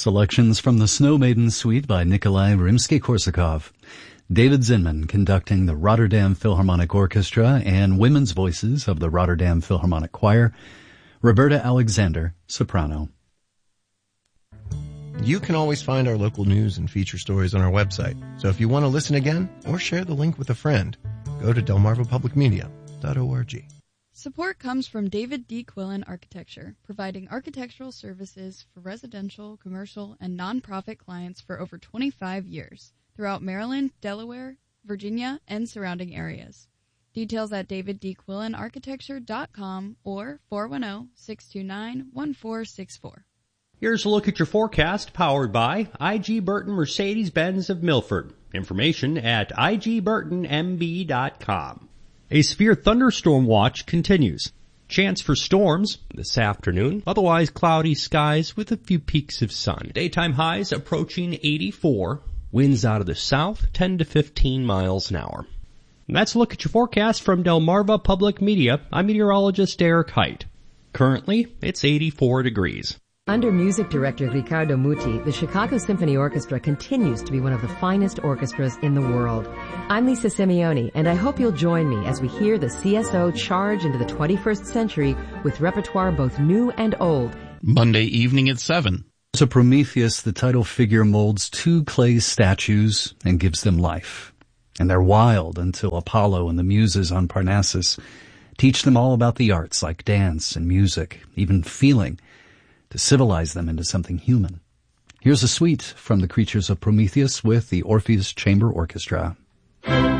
Selections from the Snow Maiden Suite by Nikolai Rimsky-Korsakov. David Zinman conducting the Rotterdam Philharmonic Orchestra and women's voices of the Rotterdam Philharmonic Choir. Roberta Alexander, soprano. You can always find our local news and feature stories on our website. So if you want to listen again or share the link with a friend, go to delmarvapublicmedia.org. Support comes from David D. Quillen Architecture, providing architectural services for residential, commercial, and nonprofit clients for over 25 years throughout Maryland, Delaware, Virginia, and surrounding areas. Details at daviddquillenarchitecture.com or 410-629-1464. Here's a look at your forecast powered by I.G. Burton Mercedes-Benz of Milford. Information at igburtonmb.com. A severe thunderstorm watch continues. Chance for storms this afternoon. Otherwise cloudy skies with a few peaks of sun. Daytime highs approaching 84. Winds out of the south 10 to 15 miles an hour. And that's a look at your forecast from Delmarva Public Media. I'm meteorologist Eric Height. Currently, it's 84 degrees. Under music director Riccardo Muti, the Chicago Symphony Orchestra continues to be one of the finest orchestras in the world. I'm Lisa Simeone, and I hope you'll join me as we hear the CSO charge into the 21st century with repertoire both new and old. Monday evening at 7. So Prometheus, the title figure, molds two clay statues and gives them life. And they're wild until Apollo and the Muses on Parnassus teach them all about the arts like dance and music, even feeling, to civilize them into something human. Here's a suite from the Creatures of Prometheus with the Orpheus Chamber Orchestra.